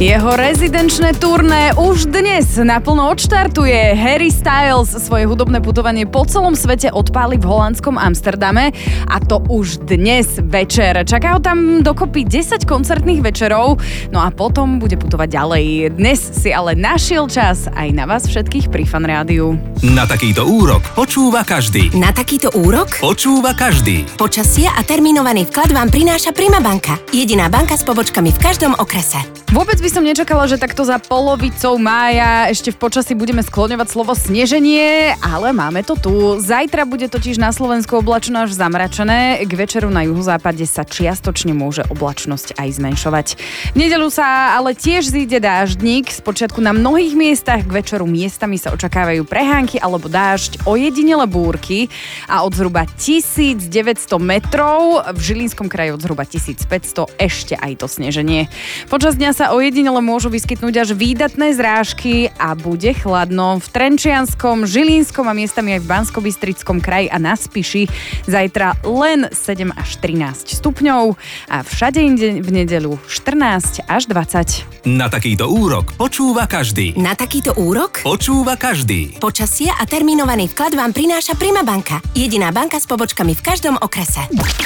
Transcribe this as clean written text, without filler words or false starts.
Jeho rezidenčné turné už dnes naplno odštartuje. Harry Styles svoje hudobné putovanie po celom svete odpáli v holandskom Amsterdame a to už dnes večer. Čakajú tam dokopy 10 koncertných večerov, no a potom bude putovať ďalej. Dnes si ale našiel čas aj na vás všetkých pri Fan Rádiu. Na takýto úrok počúva každý. Na takýto úrok Počúva každý. počasie a termínovaný vklad vám prináša Prima banka. Jediná banka s pobočkami v každom okrese. Vôbec by som nečakala, že takto za polovicou mája ešte v počasí budeme skloňovať slovo sneženie, ale máme to tu. Zajtra bude totiž na Slovensku oblačno až zamračené. K večeru na juhozápade sa čiastočne môže oblačnosť aj zmenšovať. V nedeľu sa ale tiež zíde dáždnik. Spočiatku na mnohých miestach, k večeru miestami sa očakávajú prehánky alebo dážď, ojedinele búrky a od zhruba 1900 metrov, v Žilinskom kraji od zhruba 1500 ešte aj to sneženie. Počas dňa sa ojedinele môžu vyskytnúť až výdatné zrážky a bude chladno. V Trenčianskom, Žilinskom a miestami aj v Banskobystrickom kraji a na Spiši zajtra len 7 až 13 stupňov a všade inde v nedeľu 14 až 20. Na takýto úrok počúva každý. Na takýto úrok Počúva každý. počasie a termínovaný vklad vám prináša Prima banka. Jediná banka s pobočkami v každom okrese.